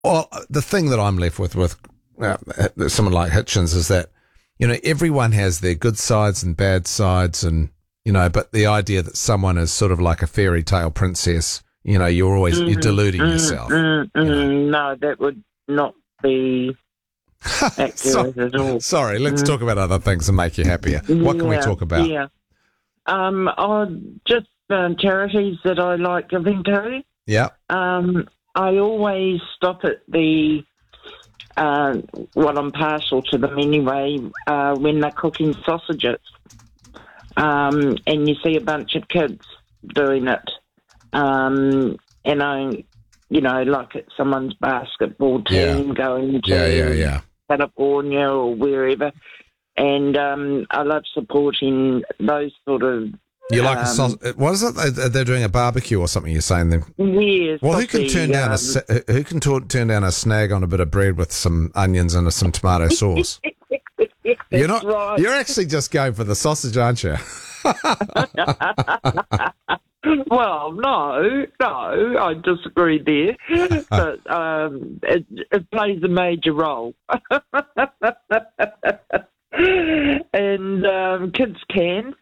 Well, the thing that I'm left with someone like Hitchens is that, everyone has their good sides and bad sides, and, but the idea that someone is sort of like a fairy tale princess, you're deluding yourself. No, that would not be accurate at all. Sorry, let's talk about other things and make you happier. What can we talk about? Yeah. Just charities that I like giving to. Yeah. I always stop at the, well, I'm partial to them anyway, when they're cooking sausages. And you see a bunch of kids doing it. And like at someone's basketball team going to California or wherever. And I love supporting those sort of... You like a sausage? What is it? They're doing a barbecue or something. You're saying them? Yes. Well, who can turn down a snag on a bit of bread with some onions and some tomato sauce? You're not. Right. You're actually just going for the sausage, aren't you? Well, no, I disagree there, but it plays a major role. And kids can.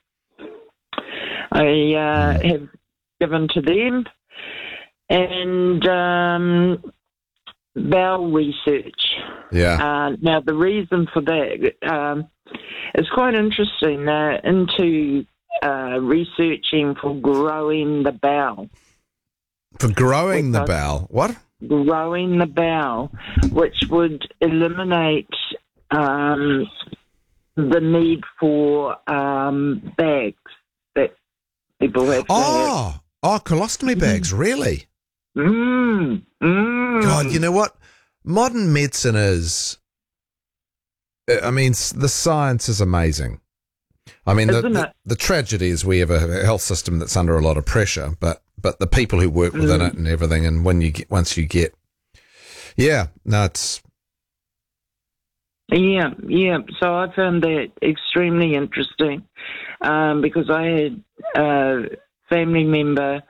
I have given to them. And bowel research. Yeah. Now, the reason for that is quite interesting. Into researching for growing the bowel. For growing the bowel? What? Growing the bowel, which would eliminate the need for bags that people have to have. Colostomy bags, really? God, you know what? Modern medicine is... I mean, the science is amazing. I mean, the tragedy is we have a health system that's under a lot of pressure, but the people who work within it and everything, and once you get... Yeah, no, it's... Yeah. So I found that extremely interesting because I had a family member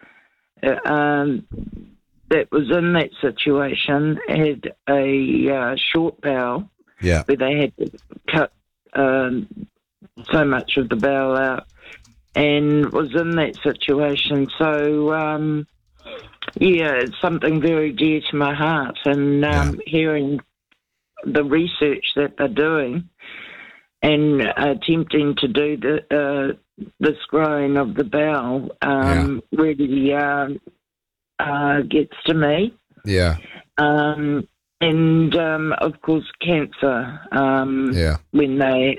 that was in that situation, had a short bowel, where they had to cut so much of the bowel out, and was in that situation. So, it's something very dear to my heart, and hearing the research that they're doing and attempting to do this growing of the bowel really gets to me. Yeah. And, of course, cancer. When they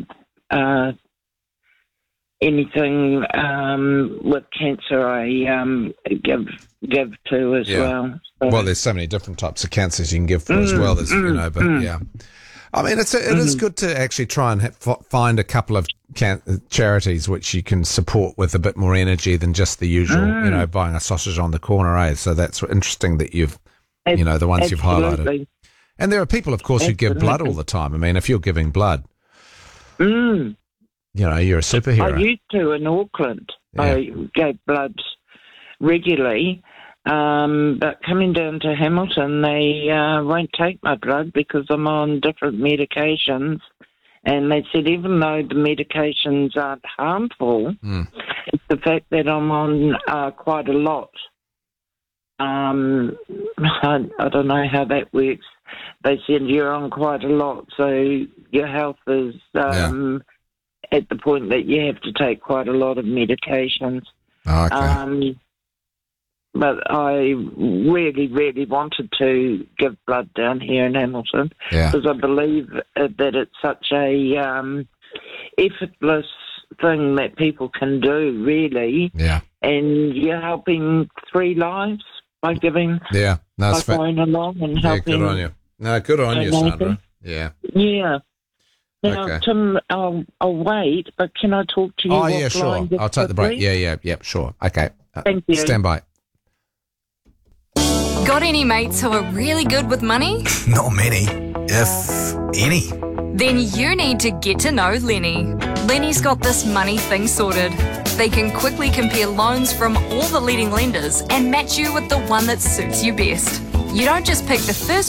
anything with cancer, I give to as well. So, well, there's so many different types of cancers you can give for as well. As yeah. I mean, it is good to actually try and find a couple of charities which you can support with a bit more energy than just the usual, buying a sausage on the corner, eh? So that's interesting that you've, the ones you've highlighted. And there are people, of course, who give blood all the time. I mean, if you're giving blood, you're a superhero. I used to in Auckland. Yeah. I gave blood regularly. But coming down to Hamilton, they won't take my blood because I'm on different medications. And they said even though the medications aren't harmful, it's the fact that I'm on quite a lot. I don't know how that works. They said you're on quite a lot, so your health is at the point that you have to take quite a lot of medications. Okay. But I really, really wanted to give blood down here in Hamilton because I believe that it's such a effortless thing that people can do, really. Yeah. And you're helping 3 lives by giving, by going along and helping. Yeah, good on you. No, good on you, Sandra. Yeah. Yeah. Now, Tim, I'll wait, but can I talk to you? Oh, yeah, sure. I'll take the break. Yeah, sure. Okay. Thank you. Stand by. Got any mates who are really good with money? Not many, if any. Then you need to get to know Lenny. Lenny's got this money thing sorted. They can quickly compare loans from all the leading lenders and match you with the one that suits you best. You don't just pick the first